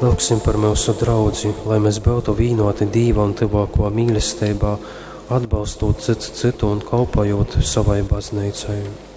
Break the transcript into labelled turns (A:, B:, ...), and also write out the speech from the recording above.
A: Lūksim par mūsu draudzi, lai mēs būtu vīnoti Dīva un tuvāko mīlestībā, atbalstot citu un kalpojot savai baznīcai.